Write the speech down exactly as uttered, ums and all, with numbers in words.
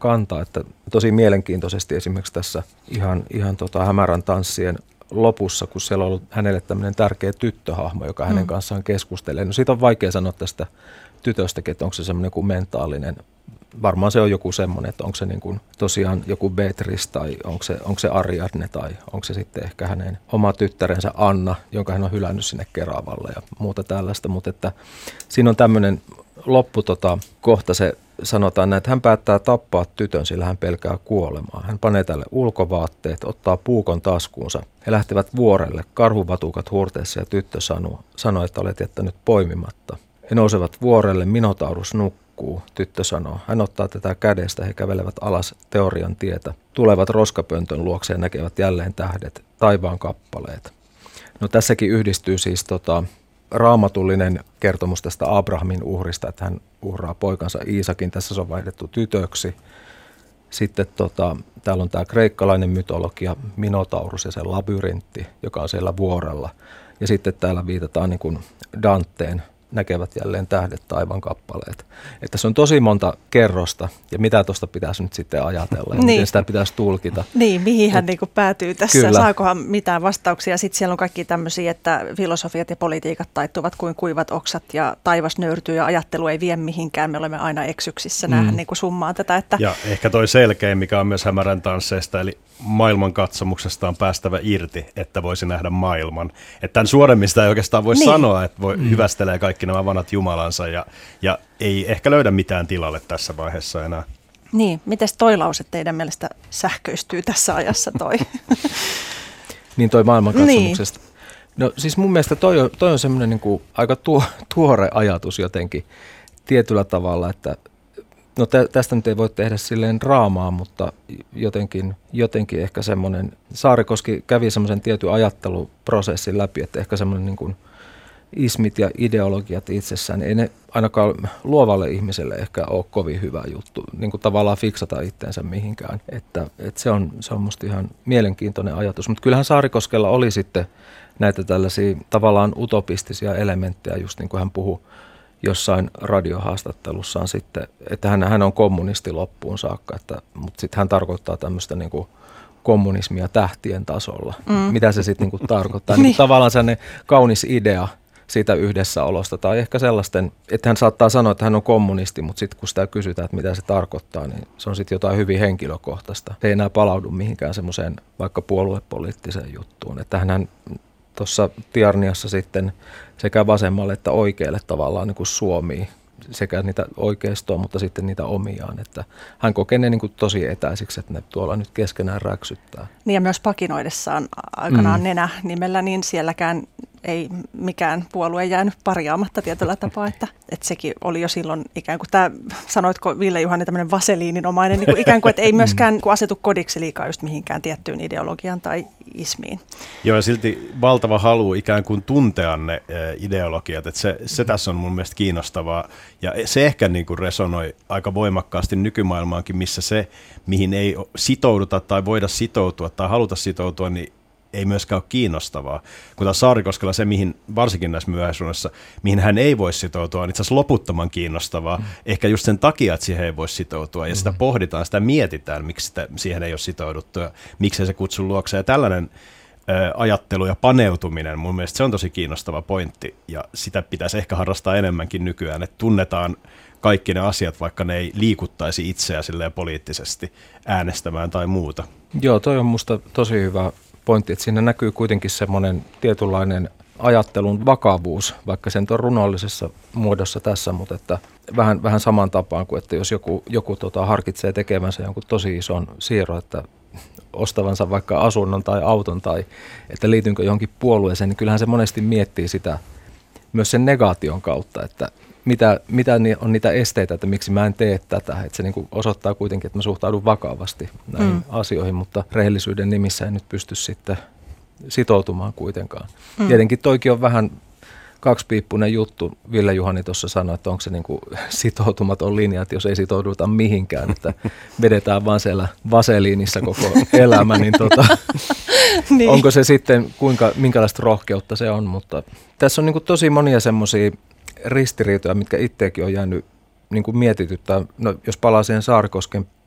kantaa, että tosi mielenkiintoisesti esimerkiksi tässä ihan, ihan tota hämärän tanssien lopussa, kun siellä on ollut hänelle tämmöinen tärkeä tyttöhahmo, joka hänen kanssaan keskustelee. No siitä on vaikea sanoa tästä tytöstäkin, että onko se semmoinen kuin mentaalinen, varmaan se on joku semmoinen, että onko se niin kuin tosiaan joku Beatrice tai onko se, onko se Ariadne tai onko se sitten ehkä hänen oma tyttärensä Anna, jonka hän on hylännyt sinne Keravalle ja muuta tällaista, mutta että siinä on tämmöinen loppu tota, kohta se sanotaan näin, että hän päättää tappaa tytön, sillä hän pelkää kuolemaa. Hän panee tälle ulkovaatteet, ottaa puukon taskuunsa. He lähtevät vuorelle, karhuvatukat huurteessa ja tyttö sanoo, sanoo, että olet jättänyt poimimatta. He nousevat vuorelle, Minotaurus nukkuu, tyttö sanoo. Hän ottaa tätä kädestä, he kävelevät alas teorian tietä. Tulevat roskapöntön luokse ja näkevät jälleen tähdet, taivaan kappaleet. No tässäkin yhdistyy siis tota, raamatullinen kertomus tästä Abrahamin uhrista, että hän uhraa poikansa Iisakin. Tässä se on vaihdettu tytöksi. Sitten tota, täällä on tämä kreikkalainen mytologia, Minotaurus ja sen labyrintti, joka on siellä vuorella. Ja sitten täällä viitataan niin kuin Danteen näkevät jälleen tähdet, taivaan kappaleet. Että se on tosi monta kerrosta, ja mitä tuosta pitäisi nyt sitten ajatella, ja niin. miten sitä pitäisi tulkita. Niin, mihin hän niin päätyy tässä, kyllä. Saakohan mitään vastauksia. Sitten siellä on kaikki tämmöisiä, että filosofiat ja politiikat taittuvat kuin kuivat oksat, ja taivas nöyrtyy, ja ajattelu ei vie mihinkään. Me olemme aina eksyksissä, mm. näähän niin summaa tätä. Että ja ehkä toi selkeä, mikä on myös hämärän tansseista, eli maailman katsomuksesta on päästävä irti, että voisi nähdä maailman. Että tämän suoremmista ei oikeastaan voi niin. sanoa, että voi mm. hyvästelee kaikki nämä vanhat jumalansa ja, ja ei ehkä löydä mitään tilalle tässä vaiheessa enää. Niin, mites toi lause teidän mielestä sähköistyy tässä ajassa toi? Niin toi maailmankatsomuksesta. Niin. No siis mun mielestä toi on, toi on semmoinen niin kuin aika tuo, tuore ajatus jotenkin tietyllä tavalla, että no tästä nyt ei voi tehdä silleen draamaa, mutta jotenkin, jotenkin ehkä semmoinen, Saarikoski kävi semmoisen tietyn ajatteluprosessin läpi, että ehkä semmoinen niin kuin ismit ja ideologiat itsessään, ei ne ainakaan luovalle ihmiselle ehkä ole kovin hyvä juttu, niin kuin tavallaan fiksata itteensä mihinkään. Että, että se on, se on musta ihan mielenkiintoinen ajatus, mutta kyllähän Saarikoskella oli sitten näitä tällaisia tavallaan utopistisia elementtejä, just niin kuin hän puhui jossain radiohaastattelussaan sitten, että hän, hän on kommunisti loppuun saakka, että, mutta sitten hän tarkoittaa tämmöistä niin kuin kommunismia tähtien tasolla. Mm. Mitä se sitten niin kuin tarkoittaa? Niin. Niin tavallaan sellainen kaunis idea siitä yhdessäolosta tai ehkä sellaisten, että hän saattaa sanoa, että hän on kommunisti, mutta sitten kun sitä kysytään, että mitä se tarkoittaa, niin se on sitten jotain hyvin henkilökohtaista. Se ei enää palaudu mihinkään semmoiseen vaikka puoluepoliittiseen juttuun. Että hän tuossa Tiarniassa sitten sekä vasemmalle että oikealle tavallaan niin kuin suomii sekä niitä oikeistoa, mutta sitten niitä omiaan. Että hän kokee ne niin kuin tosi etäisiksi, että ne tuolla nyt keskenään räksyttää. Niin ja myös pakinoidessaan aikanaan mm. Nenä nimellä, niin sielläkään ei mikään puolue jäänyt parjaamatta tietyllä tapaa, että, että sekin oli jo silloin ikään kuin tämä, sanoitko Ville-Juhani, tämmöinen vaseliininomainen, niin kuin ikään kuin, että ei myöskään asetu kodiksi liikaa just mihinkään tiettyyn ideologiaan tai ismiin. Joo, ja silti valtava halu ikään kuin tuntea ne ideologiat, että se, se tässä on mun mielestä kiinnostavaa, ja se ehkä niin kuin resonoi aika voimakkaasti nykymaailmaankin, missä se, mihin ei sitouduta tai voida sitoutua tai haluta sitoutua, niin ei myöskään ole kiinnostavaa. Kun taas Saarikoskella se, mihin varsinkin näissä myöhäisuudessa, mihin hän ei voi sitoutua, on itse asiassa loputtoman kiinnostavaa. Mm. Ehkä just sen takia, että siihen ei voi sitoutua. Ja sitä mm. pohditaan, sitä mietitään, miksi sitä, siihen ei ole sitouduttu ja miksei se kutsu luokse. Ja tällainen ä, ajattelu ja paneutuminen, mun mielestä se on tosi kiinnostava pointti. Ja sitä pitäisi ehkä harrastaa enemmänkin nykyään, että tunnetaan kaikki ne asiat, vaikka ne ei liikuttaisi itseä silleen poliittisesti äänestämään tai muuta. Joo, toi on musta tosi hyvä pointti, että siinä näkyy kuitenkin semmoinen tietynlainen ajattelun vakavuus, vaikka sen on runollisessa muodossa tässä, mutta että vähän, vähän saman tapaan kuin, että jos joku, joku tota, harkitsee tekevänsä jonkun tosi ison siirron, että ostavansa vaikka asunnon tai auton tai että liitynkö johonkin puolueeseen, niin kyllähän se monesti miettii sitä myös sen negaation kautta, että mitä, mitä on niitä esteitä, että miksi mä en tee tätä. Että se niin kuin osoittaa kuitenkin, että mä suhtaudun vakavasti näihin mm. asioihin, mutta rehellisyyden nimissä en nyt pysty sitten sitoutumaan kuitenkaan. Mm. Tietenkin toikin on vähän kaksipiippunen juttu. Ville-Juhani tuossa sanoi, että onko se niin kuin sitoutumaton linja, että jos ei sitouduta mihinkään, että vedetään vaan siellä vaseliinissa koko elämä, niin, tota, niin onko se sitten, kuinka, minkälaista rohkeutta se on. Mutta tässä on niin kuin tosi monia semmoisia ristiriitoja, mitkä itseäkin on jäänyt niin kuin mietityttää. No, jos palaa siihen Saarikosken